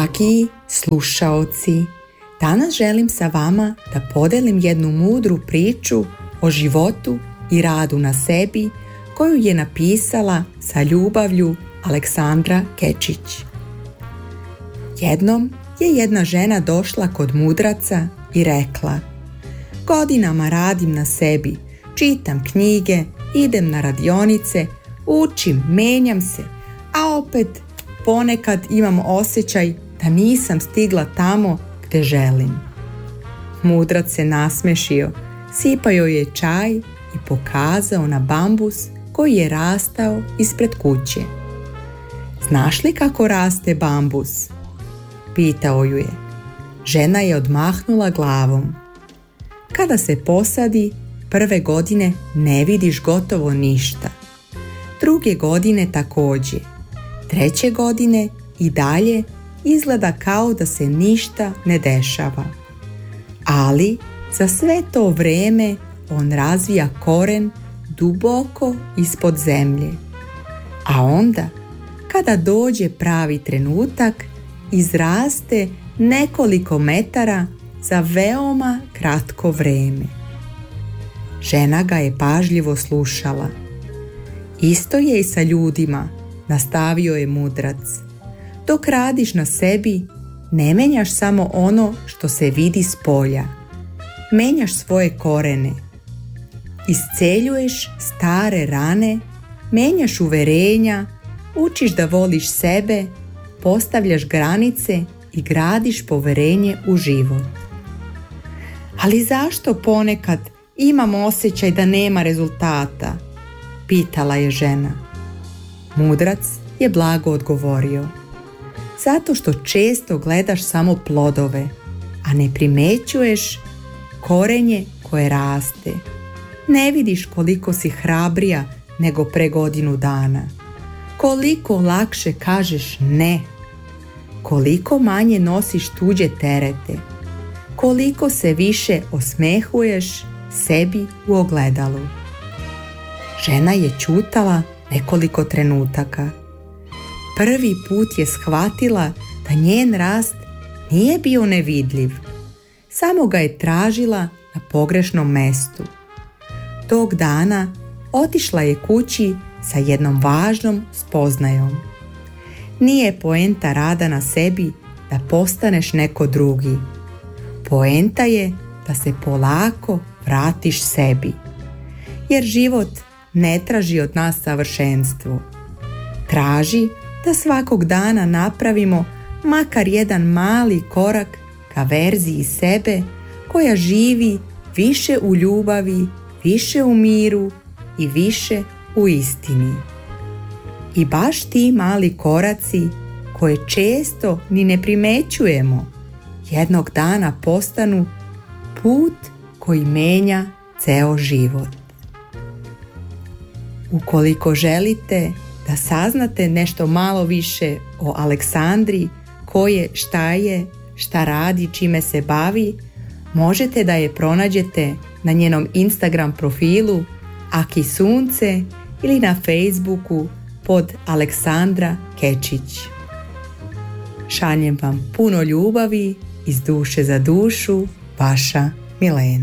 Dragi slušaoci, danas želim sa vama da podelim jednu mudru priču o životu i radu na sebi koju je napisala sa ljubavlju Aleksandra Kečić. Jednom je jedna žena došla kod mudraca i rekla: godinama radim na sebi, čitam knjige, idem na radionice, učim, menjam se, a opet ponekad imam osjećaj da nisam stigla tamo gdje želim. Mudrac se nasmešio, sipao joj je čaj i pokazao na bambus koji je rastao ispred kuće. Znaš li kako raste bambus? Pitao ju je. Žena je odmahnula glavom. Kada se posadi, prve godine ne vidiš gotovo ništa. Druge godine također. Treće godine i dalje izgleda kao da se ništa ne dešava. Ali za sve to vrijeme on razvija koren duboko ispod zemlje. A onda, kada dođe pravi trenutak, izraste nekoliko metara za veoma kratko vrijeme. Žena ga je pažljivo slušala. Isto je i sa ljudima, nastavio je mudrac. Dok radiš na sebi, ne menjaš samo ono što se vidi s polja. Menjaš svoje korene. Isceljuješ stare rane, menjaš uverenja, učiš da voliš sebe, postavljaš granice i gradiš poverenje u život. Ali zašto ponekad imam osjećaj da nema rezultata? Pitala je žena. Mudrac je blago odgovorio. Zato što često gledaš samo plodove, a ne primećuješ korenje koje raste. Ne vidiš koliko si hrabrija nego pre godinu dana. Koliko lakše kažeš ne. Koliko manje nosiš tuđe terete. Koliko se više osmehuješ sebi u ogledalu. Žena je ćutala nekoliko trenutaka. Prvi put je shvatila da njen rast nije bio nevidljiv. Samo ga je tražila na pogrešnom mestu. Tog dana otišla je kući sa jednom važnom spoznajom. Nije poenta rada na sebi da postaneš neko drugi. Poenta je da se polako vratiš sebi. Jer život ne traži od nas savršenstvo. Traži da svakog dana napravimo makar jedan mali korak ka verziji sebe koja živi više u ljubavi, više u miru i više u istini. I baš ti mali koraci koje često ni ne primećujemo, jednog dana postanu put koji menja ceo život. Ukoliko želite da saznate nešto malo više o Aleksandri, ko je, šta radi, čime se bavi, možete da je pronađete na njenom Instagram profilu Aki Sunce ili na Facebooku pod Aleksandra Kečić. Šaljem vam puno ljubavi iz duše za dušu, vaša Milena.